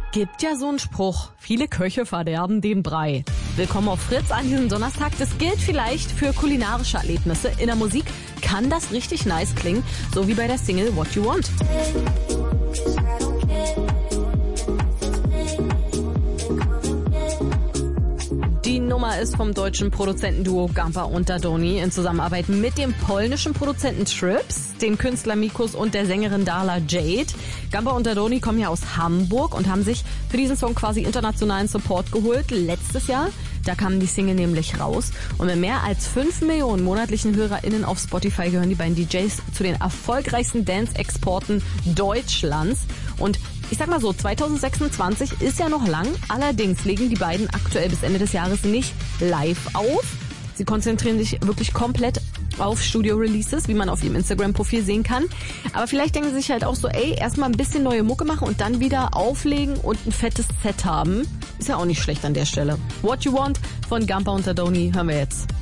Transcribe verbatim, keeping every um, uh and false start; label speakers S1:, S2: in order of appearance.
S1: Gibt ja so einen Spruch, viele Köche verderben den Brei. Willkommen auf Fritz an diesem Donnerstag. Das gilt vielleicht für kulinarische Erlebnisse. In der Musik kann das richtig nice klingen, so wie bei der Single What You Want. Die Nummer ist vom deutschen Produzentenduo Gampa und Dadoni in Zusammenarbeit mit dem polnischen Produzenten Trips, dem Künstler Mikus und der Sängerin Darla Jade. Gampa und Dadoni kommen ja aus Hamburg und haben sich für diesen Song quasi internationalen Support geholt. Letztes Jahr, da kam die Single nämlich raus. Und mit mehr als fünf Millionen monatlichen HörerInnen auf Spotify gehören die beiden D Js zu den erfolgreichsten Dance-Exporten Deutschlands. Und ich sag mal so, zwanzig sechsundzwanzig ist ja noch lang. Allerdings legen die beiden aktuell bis Ende des Jahres nicht live auf. Sie konzentrieren sich wirklich komplett auf Studio-Releases, wie man auf ihrem Instagram-Profil sehen kann. Aber vielleicht denken sie sich halt auch so, ey, erstmal ein bisschen neue Mucke machen und dann wieder auflegen und ein fettes Set haben. Ist ja auch nicht schlecht an der Stelle. What You Want von Gampa und Dadoni hören wir jetzt.